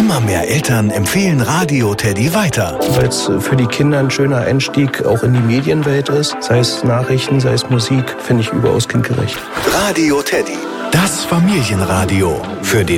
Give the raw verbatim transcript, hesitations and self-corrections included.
Immer mehr Eltern empfehlen Radio Teddy weiter. Weil es für die Kinder ein schöner Einstieg auch in die Medienwelt ist. Sei es Nachrichten, sei es Musik, finde ich überaus kindgerecht. Radio Teddy, das Familienradio für den